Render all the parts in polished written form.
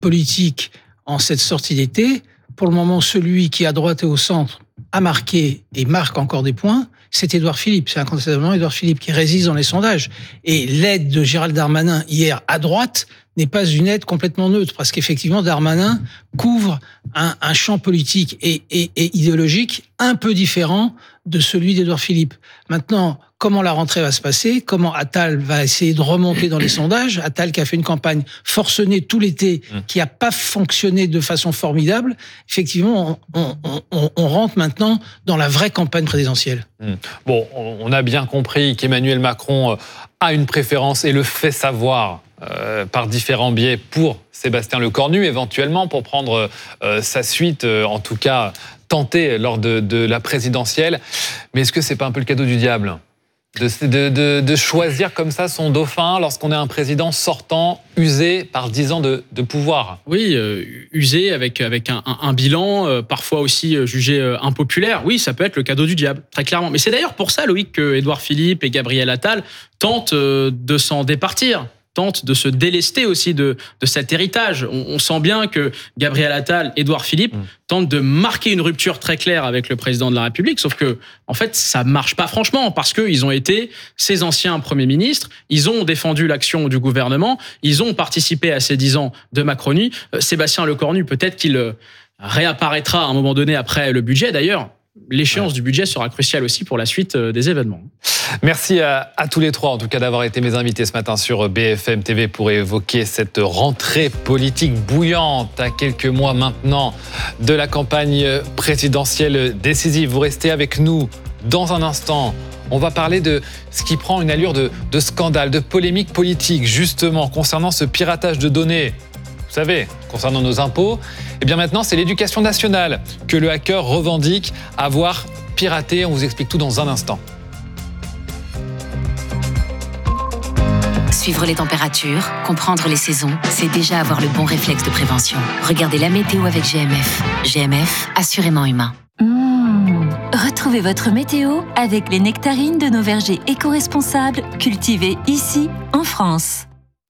politique en cette sortie d'été. Pour le moment, celui qui, à droite et au centre, a marqué et marque encore des points, c'est Édouard Philippe. C'est incontestablement Édouard Philippe qui résiste dans les sondages. Et l'aide de Gérald Darmanin hier à droite n'est pas une aide complètement neutre, parce qu'effectivement, Darmanin couvre un champ politique et idéologique un peu différent de celui d'Édouard Philippe. Maintenant, comment la rentrée va se passer, comment Attal va essayer de remonter dans les sondages, Attal qui a fait une campagne forcenée tout l'été, qui n'a pas fonctionné de façon formidable, effectivement, on rentre maintenant dans la vraie campagne présidentielle. Bon, on a bien compris qu'Emmanuel Macron a une préférence et le fait savoir par différents biais pour Sébastien Lecornu, éventuellement pour prendre sa suite, en tout cas tenter lors de la présidentielle. Mais est-ce que c'est pas un peu le cadeau du diable de choisir comme ça son dauphin lorsqu'on est un président sortant, usé par 10 ans de pouvoir? Oui, usé avec un bilan parfois aussi jugé impopulaire. Oui, ça peut être le cadeau du diable, très clairement. Mais c'est d'ailleurs pour ça, Loïc, que Édouard Philippe et Gabriel Attal tentent de s'en départir, tente de se délester aussi de cet héritage. On sent bien que Gabriel Attal, Édouard Philippe tentent de marquer une rupture très claire avec le président de la République, sauf que, en fait, ça marche pas franchement, parce qu'ils ont été ces anciens premiers ministres, ils ont défendu l'action du gouvernement, ils ont participé à ces 10 ans de Macronie. Sébastien Lecornu, peut-être qu'il réapparaîtra à un moment donné après le budget. D'ailleurs, l'échéance du budget sera cruciale aussi pour la suite des événements. Merci à tous les trois, en tout cas, d'avoir été mes invités ce matin sur BFM TV pour évoquer cette rentrée politique bouillante à quelques mois maintenant de la campagne présidentielle décisive. Vous restez avec nous dans un instant. On va parler de ce qui prend une allure de scandale, de polémique politique, justement, concernant ce piratage de données. Vous savez, concernant nos impôts, eh bien maintenant, c'est l'Éducation nationale que le hacker revendique avoir piraté. On vous explique tout dans un instant. Suivre les températures, comprendre les saisons, c'est déjà avoir le bon réflexe de prévention. Regardez la météo avec GMF. GMF, assurément humain. Retrouvez votre météo avec les nectarines de nos vergers éco-responsables cultivés ici, en France.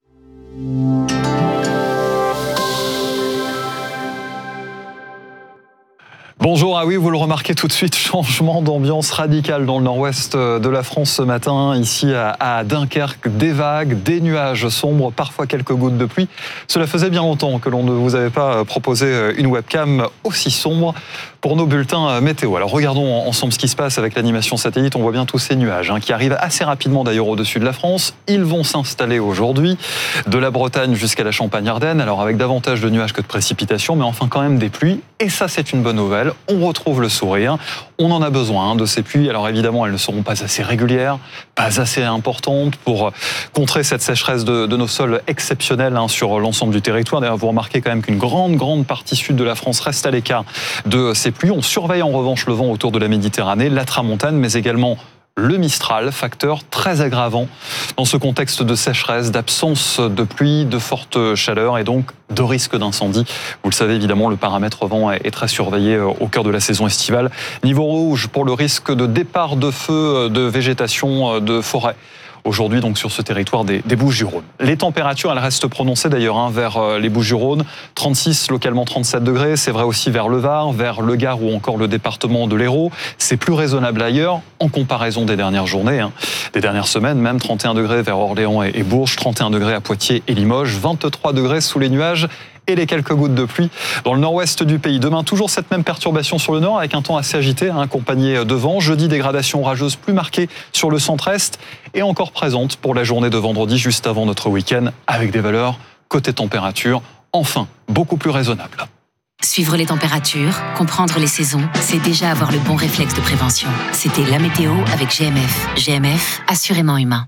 Bonjour, ah oui, vous le remarquez tout de suite, changement d'ambiance radical dans le nord-ouest de la France ce matin, ici à Dunkerque, des vagues, des nuages sombres, parfois quelques gouttes de pluie. Cela faisait bien longtemps que l'on ne vous avait pas proposé une webcam aussi sombre pour nos bulletins météo. Alors regardons ensemble ce qui se passe avec l'animation satellite. On voit bien tous ces nuages qui arrivent assez rapidement d'ailleurs au-dessus de la France. Ils vont s'installer aujourd'hui de la Bretagne jusqu'à la Champagne-Ardenne. Alors avec davantage de nuages que de précipitations, mais enfin quand même des pluies. Et ça, c'est une bonne nouvelle. On retrouve le sourire. On en a besoin de ces pluies. Alors évidemment, elles ne seront pas assez régulières, pas assez importantes pour contrer cette sécheresse de nos sols exceptionnels sur l'ensemble du territoire. D'ailleurs, vous remarquez quand même qu'une grande partie sud de la France reste à l'écart de ces pluies. On surveille en revanche le vent autour de la Méditerranée, la tramontane, mais également le Mistral, facteur très aggravant dans ce contexte de sécheresse, d'absence de pluie, de forte chaleur et donc de risque d'incendie. Vous le savez évidemment, le paramètre vent est très surveillé au cœur de la saison estivale. Niveau rouge pour le risque de départ de feu, de végétation, de forêt. Aujourd'hui, donc, sur ce territoire des Bouches-du-Rhône. Les températures, elles restent prononcées d'ailleurs vers les Bouches-du-Rhône. 36, localement 37 degrés. C'est vrai aussi vers le Var, vers le Gard ou encore le département de l'Hérault. C'est plus raisonnable ailleurs en comparaison des dernières journées, des dernières semaines. Même 31 degrés vers Orléans et Bourges, 31 degrés à Poitiers et Limoges, 23 degrés sous les nuages et les quelques gouttes de pluie dans le nord-ouest du pays. Demain, toujours cette même perturbation sur le nord avec un temps assez agité, accompagné de vent. Jeudi, dégradation orageuse plus marquée sur le centre-est et encore présente pour la journée de vendredi juste avant notre week-end avec des valeurs côté température, enfin, beaucoup plus raisonnables. Suivre les températures, comprendre les saisons, c'est déjà avoir le bon réflexe de prévention. C'était la météo avec GMF. GMF, assurément humain.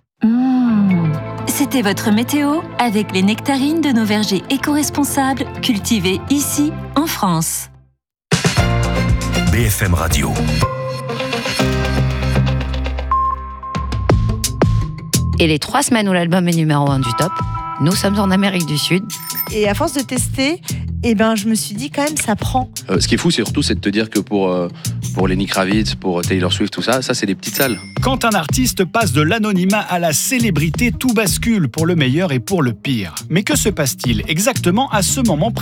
C'était votre météo avec les nectarines de nos vergers éco-responsables cultivés ici, en France. BFM Radio. Et les 3 semaines où l'album est numéro 1 du top, nous sommes en Amérique du Sud. Et à force de tester, je me suis dit quand même, ça prend. Ce qui est fou, c'est surtout de te dire que pour Lenny Kravitz, pour Taylor Swift, tout ça, c'est des petites salles. Quand un artiste passe de l'anonymat à la célébrité, tout bascule pour le meilleur et pour le pire. Mais que se passe-t-il exactement à ce moment précis ?